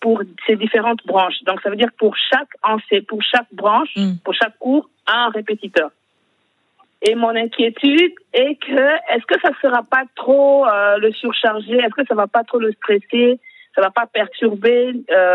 pour ces différentes branches. Donc, ça veut dire pour chaque branche, pour chaque cours, un répétiteur. Et mon inquiétude est que, est-ce que ça sera pas trop le surcharger? Est-ce que ça va pas trop le stresser? Ça va pas perturber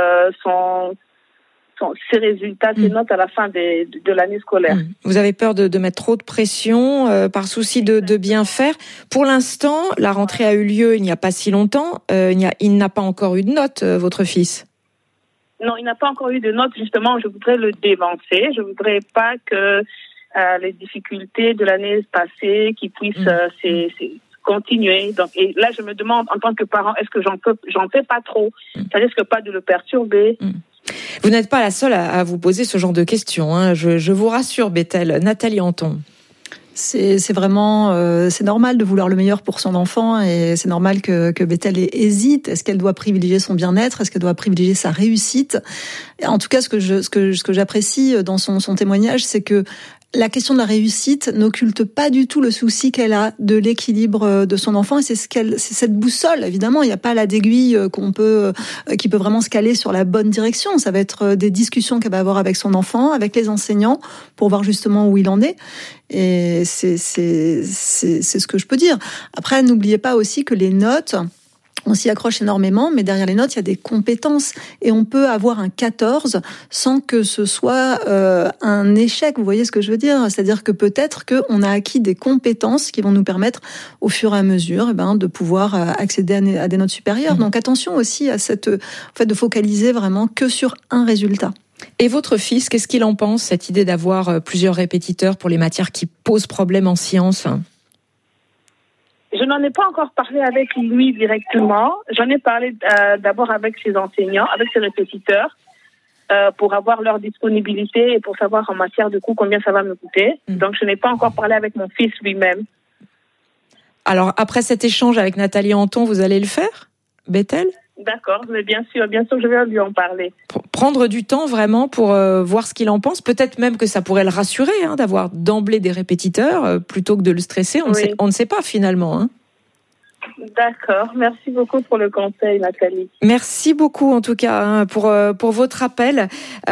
ses résultats, ses notes à la fin de l'année scolaire? Vous avez peur de mettre trop de pression par souci de bien faire. Pour l'instant, la rentrée a eu lieu il n'y a pas si longtemps. Il n'a pas encore eu de notes, votre fils? Non, il n'a pas encore eu de notes. Justement, je voudrais le dévancer. Je voudrais pas que les difficultés de l'année passée qui puissent continuer. Donc, et là, je me demande en tant que parent, est-ce que j'en fais pas trop? Ça risque pas de le perturber? Vous n'êtes pas la seule à vous poser ce genre de questions, hein. Je vous rassure, Bethel. Nathalie Anton. C'est vraiment c'est normal de vouloir le meilleur pour son enfant et c'est normal que Bethel hésite. Est-ce qu'elle doit privilégier son bien-être? Est-ce qu'elle doit privilégier sa réussite? Et en tout cas, ce que j'apprécie dans son témoignage, c'est que la question de la réussite n'occulte pas du tout le souci qu'elle a de l'équilibre de son enfant, et c'est cette boussole. Évidemment, il n'y a pas la d'aiguille qui peut vraiment se caler sur la bonne direction. Ça va être des discussions qu'elle va avoir avec son enfant, avec les enseignants, pour voir justement où il en est. Et c'est ce que je peux dire. Après, n'oubliez pas aussi que les notes, on s'y accroche énormément, mais derrière les notes, il y a des compétences. Et on peut avoir un 14 sans que ce soit un échec. Vous voyez ce que je veux dire? C'est-à-dire que peut-être qu'on a acquis des compétences qui vont nous permettre, au fur et à mesure, de pouvoir accéder à des notes supérieures. Donc attention aussi à fait de focaliser vraiment que sur un résultat. Et votre fils, qu'est-ce qu'il en pense, cette idée d'avoir plusieurs répétiteurs pour les matières qui posent problème en sciences? Je n'en ai pas encore parlé avec lui directement. J'en ai parlé d'abord avec ses enseignants, avec ses répétiteurs, pour avoir leur disponibilité et pour savoir en matière de coût combien ça va me coûter. Donc, je n'ai pas encore parlé avec mon fils lui-même. Alors, après cet échange avec Nathalie Anton, vous allez le faire, Bethel? D'accord, mais bien sûr, je vais lui en parler. Prendre du temps vraiment pour voir ce qu'il en pense. Peut-être même que ça pourrait le rassurer, d'avoir d'emblée des répétiteurs plutôt que de le stresser. On ne sait pas finalement. Hein. D'accord, merci beaucoup pour le conseil, Nathalie. Merci beaucoup en tout cas pour votre appel.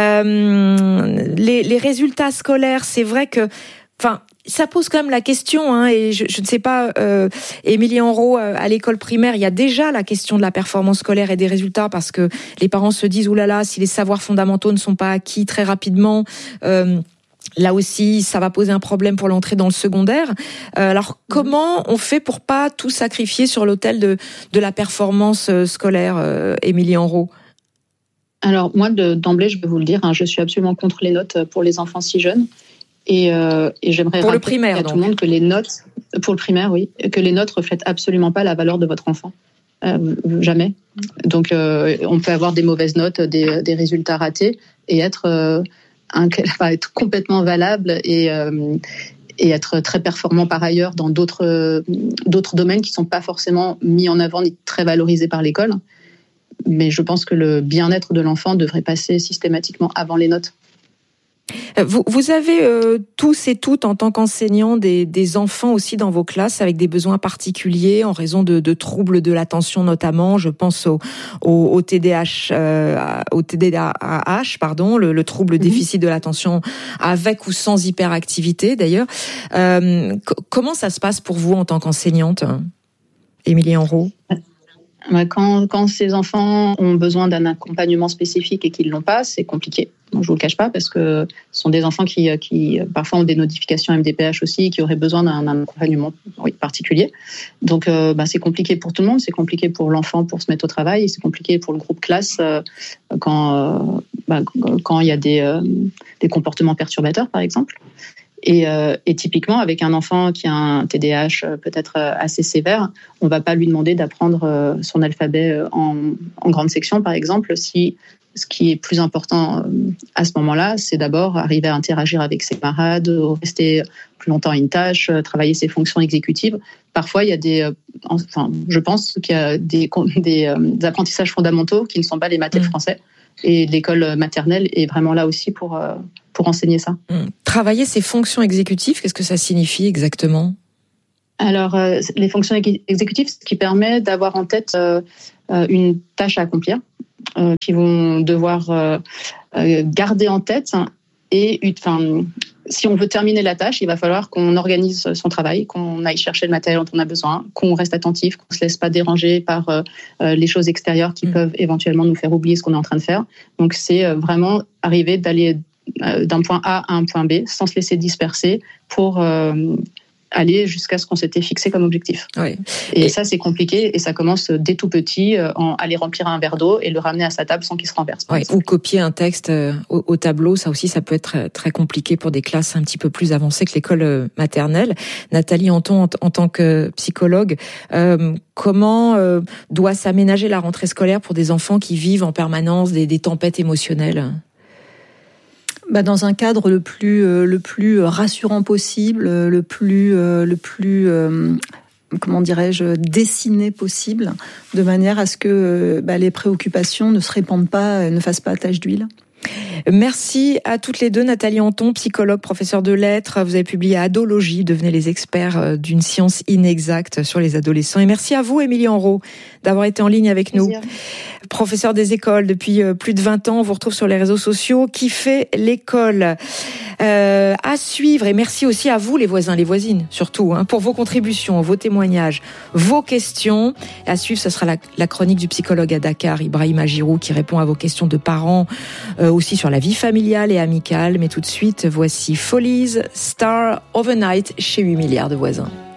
Les résultats scolaires, c'est vrai que, ça pose quand même la question, et je ne sais pas, Émilie Henrault, à l'école primaire, il y a déjà la question de la performance scolaire et des résultats, parce que les parents se disent, oulala, si les savoirs fondamentaux ne sont pas acquis très rapidement, là aussi, ça va poser un problème pour l'entrée dans le secondaire. Alors, comment on fait pour pas tout sacrifier sur l'autel de la performance scolaire, Émilie Henrault? Alors, moi, d'emblée, je vais vous le dire, je suis absolument contre les notes pour les enfants si jeunes. Et j'aimerais pour le primaire, à tout le monde que les notes, pour le primaire, oui, que les notes reflètent absolument pas la valeur de votre enfant. Jamais. Donc, on peut avoir des mauvaises notes, des résultats ratés, et être complètement valable et être très performant par ailleurs dans d'autres domaines qui sont pas forcément mis en avant ni très valorisés par l'école. Mais je pense que le bien-être de l'enfant devrait passer systématiquement avant les notes. Vous avez tous et toutes, en tant qu'enseignants, des enfants aussi dans vos classes avec des besoins particuliers en raison de troubles de l'attention notamment. Je pense au TDAH, le trouble déficit de l'attention avec ou sans hyperactivité d'ailleurs. Comment ça se passe pour vous en tant qu'enseignante, Émilie Henrault? Quand ces enfants ont besoin d'un accompagnement spécifique et qu'ils ne l'ont pas, c'est compliqué. Je ne vous le cache pas, parce que ce sont des enfants qui parfois ont des notifications MDPH aussi, qui auraient besoin d'un accompagnement particulier. Donc c'est compliqué pour tout le monde, c'est compliqué pour l'enfant pour se mettre au travail, et c'est compliqué pour le groupe classe quand il y a des comportements perturbateurs, par exemple. Et typiquement, avec un enfant qui a un TDAH peut-être assez sévère, on ne va pas lui demander d'apprendre son alphabet en grande section, par exemple, si ce qui est plus important à ce moment-là, c'est d'abord arriver à interagir avec ses camarades, rester plus longtemps à une tâche, travailler ses fonctions exécutives. Parfois, il y a je pense qu'il y a des apprentissages fondamentaux qui ne sont pas les maths et le français. Et l'école maternelle est vraiment là aussi pour enseigner ça. Travailler ses fonctions exécutives, qu'est-ce que ça signifie exactement ? Alors, les fonctions exécutives, ce qui permet d'avoir en tête une tâche à accomplir qu'ils vont devoir garder en tête. Et si on veut terminer la tâche, il va falloir qu'on organise son travail, qu'on aille chercher le matériel dont on a besoin, qu'on reste attentif, qu'on ne se laisse pas déranger par les choses extérieures qui peuvent éventuellement nous faire oublier ce qu'on est en train de faire. Donc c'est vraiment arriver d'aller d'un point A à un point B sans se laisser disperser pour aller jusqu'à ce qu'on s'était fixé comme objectif. Oui. Et ça, c'est compliqué et ça commence dès tout petit, aller remplir un verre d'eau et le ramener à sa table sans qu'il se renverse. Oui, ou copier un texte au tableau, ça aussi, ça peut être très, très compliqué pour des classes un petit peu plus avancées que l'école maternelle. Nathalie Anton, en tant que psychologue, comment doit s'aménager la rentrée scolaire pour des enfants qui vivent en permanence des tempêtes émotionnelles ? Dans un cadre le plus rassurant possible, le plus comment dirais-je, dessiné possible, de manière à ce que les préoccupations ne se répandent pas, ne fassent pas tache d'huile. Merci à toutes les deux. Nathalie Anton, psychologue, professeure de lettres. Vous avez publié Adologie, devenez les experts d'une science inexacte sur les adolescents. Et merci à vous, Émilie Henrault, d'avoir été en ligne avec nous. Professeur des écoles depuis plus de 20 ans. On vous retrouve sur les réseaux sociaux. Qui fait l'école ? À suivre. Et merci aussi à vous, les voisins, les voisines, surtout, pour vos contributions, vos témoignages, vos questions. À suivre, ce sera la chronique du psychologue à Dakar, Ibrahima Giroux, qui répond à vos questions de parents, aussi sur la vie familiale et amicale. Mais tout de suite, voici Follies, Star Overnight chez 8 milliards de voisins.